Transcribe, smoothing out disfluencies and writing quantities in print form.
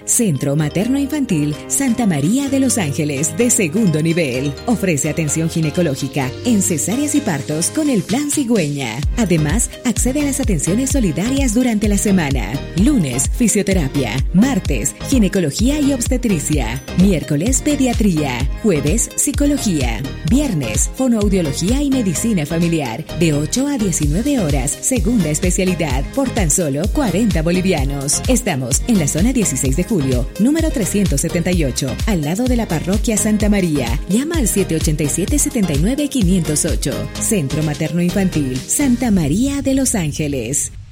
Centro Materno Infantil Santa María de los Ángeles de segundo nivel. Ofrece atención ginecológica en cesáreas y partos con el Plan Cigüeña. Además, accede a las atenciones solidarias durante la semana. Lunes, fisioterapia. Martes, ginecología y obstetricia. Miércoles, pediatría. Jueves, psicología. Viernes, fonoaudiología y medicina familiar. De 8 a 19 horas, segunda especialidad, por tan solo 40 bolivianos. Estamos en la zona 16 de julio, número 378, al lado de la parroquia Santa María. Llama al 787-79-508. Centro Materno Infantil Santa María de los Ángeles.